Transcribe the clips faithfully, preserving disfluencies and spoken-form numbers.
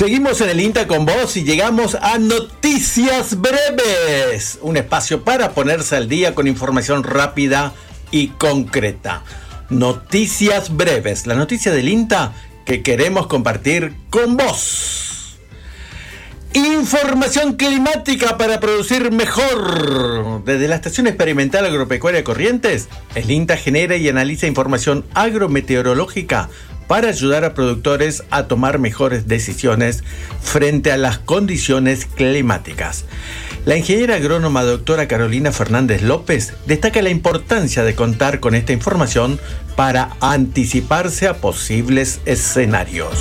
Seguimos en el INTA con vos y llegamos a Noticias Breves, un espacio para ponerse al día con información rápida y concreta. Noticias Breves, la noticia del INTA que queremos compartir con vos. Información climática para producir mejor. Desde la Estación Experimental Agropecuaria Corrientes, el INTA genera y analiza información agrometeorológica para ayudar a productores a tomar mejores decisiones frente a las condiciones climáticas. La ingeniera agrónoma doctora Carolina Fernández López destaca la importancia de contar con esta información para anticiparse a posibles escenarios.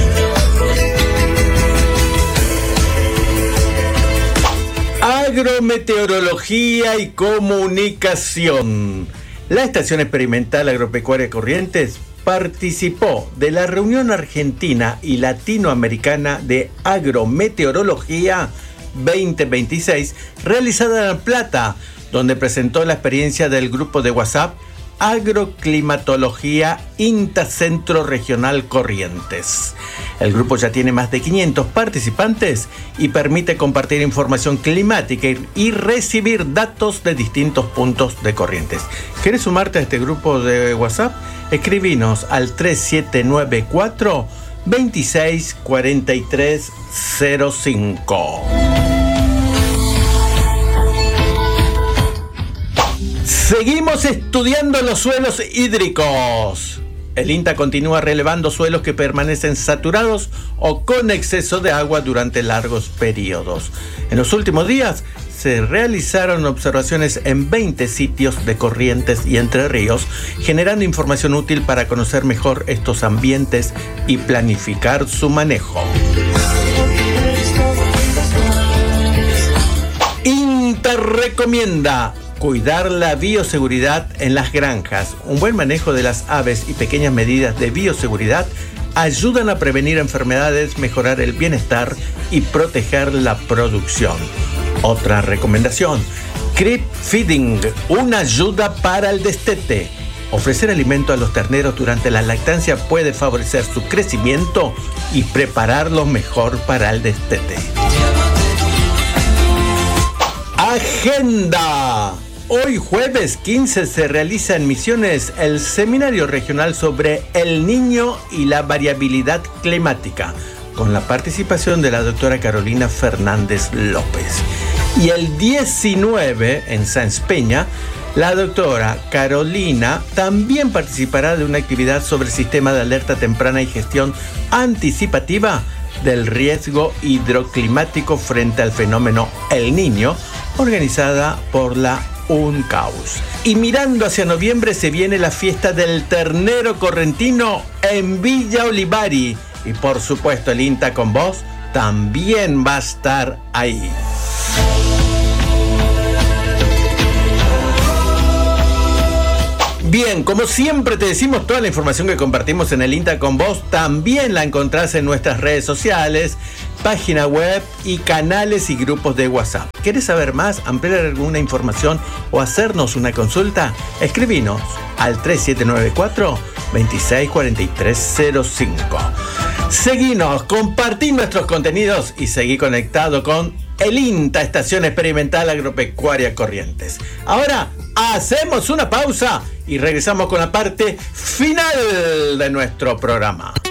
Agrometeorología y comunicación. La Estación Experimental Agropecuaria Corrientes participó de la reunión argentina y latinoamericana de agrometeorología veinte veintiséis realizada en La Plata, donde presentó la experiencia del grupo de WhatsApp Agroclimatología INTA Centro Regional Corrientes. El grupo ya tiene más de quinientos participantes y permite compartir información climática y recibir datos de distintos puntos de Corrientes. ¿Querés sumarte a este grupo de WhatsApp? Escribinos al tres siete nueve cuatro, veintiséis cuarenta y tres cero cinco. Seguimos estudiando los suelos hídricos. El INTA continúa relevando suelos que permanecen saturados o con exceso de agua durante largos periodos. En los últimos días se realizaron observaciones en veinte sitios de Corrientes y Entre Ríos, generando información útil para conocer mejor estos ambientes y planificar su manejo. INTA recomienda cuidar la bioseguridad en las granjas. Un buen manejo de las aves y pequeñas medidas de bioseguridad ayudan a prevenir enfermedades, mejorar el bienestar y proteger la producción. Otra recomendación: Creep Feeding, una ayuda para el destete. Ofrecer alimento a los terneros durante la lactancia puede favorecer su crecimiento y prepararlos mejor para el destete. Agenda. Hoy jueves quince se realiza en Misiones el Seminario Regional sobre el Niño y la Variabilidad Climática, con la participación de la doctora Carolina Fernández López. Y el diecinueve en Sáenz Peña, la doctora Carolina también participará de una actividad sobre el sistema de alerta temprana y gestión anticipativa del riesgo hidroclimático frente al fenómeno El Niño, organizada por la UNCAUS. Y mirando hacia noviembre se viene la fiesta del ternero correntino en Villa Olivari. Y por supuesto el INTA con vos también va a estar ahí. Bien, como siempre te decimos, toda la información que compartimos en el INTA con vos también la encontrás en nuestras redes sociales, página web y canales y grupos de WhatsApp. ¿Querés saber más, ampliar alguna información o hacernos una consulta? Escribinos al tres siete nueve cuatro, veintiséis cuarenta y tres cero cinco. Seguinos, compartí nuestros contenidos y seguí conectado con el INTA, Estación Experimental Agropecuaria Corrientes. Ahora hacemos una pausa y regresamos con la parte final de nuestro programa.